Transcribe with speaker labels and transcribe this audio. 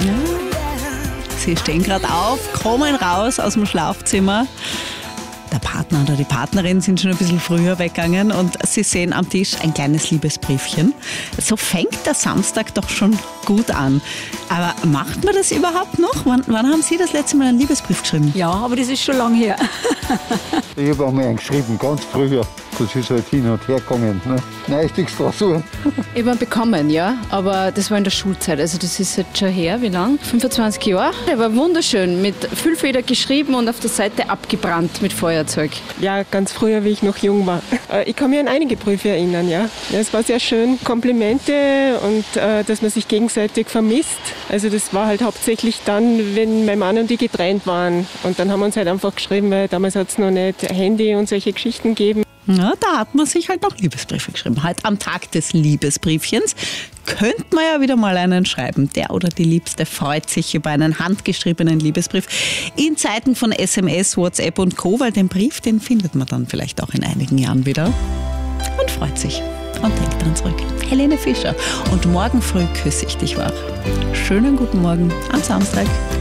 Speaker 1: Sie stehen gerade auf, kommen raus aus dem Schlafzimmer. Der Partner oder die Partnerin sind schon ein bisschen früher weggegangen und sie sehen am Tisch ein kleines Liebesbriefchen. So fängt der Samstag doch schon gut an. Aber macht man das überhaupt noch? Wann haben Sie das letzte Mal einen Liebesbrief geschrieben?
Speaker 2: Ja, aber das ist schon lange her.
Speaker 3: Ich habe einmal einen geschrieben, ganz früher. Das ist halt hin und her gegangen. Ne? Neustigsdrasur.
Speaker 4: Ich habe bekommen, ja, aber das war in der Schulzeit. Also das ist jetzt schon her, wie lang? 25 Jahre. Der war wunderschön, mit Füllfeder geschrieben und auf der Seite abgebrannt mit Feuerzeug.
Speaker 5: Ja, ganz früher, wie ich noch jung war. Ich kann mich an einige Briefe erinnern, ja. Es war sehr schön. Komplimente und dass man sich gegenseitig vermisst. Also das war halt hauptsächlich dann, wenn mein Mann und ich getrennt waren. Und dann haben wir uns halt einfach geschrieben, weil damals hat es noch nicht Handy und solche Geschichten gegeben.
Speaker 1: Ja, da hat man sich halt noch Liebesbriefe geschrieben. Heute am Tag des Liebesbriefchens könnte man ja wieder mal einen schreiben. Der oder die Liebste freut sich über einen handgeschriebenen Liebesbrief in Zeiten von SMS, WhatsApp und Co., weil den Brief, den findet man dann vielleicht auch in einigen Jahren wieder und freut sich und denkt dran zurück. Helene Fischer. Und morgen früh küsse ich dich wach. Schönen guten Morgen am Samstag.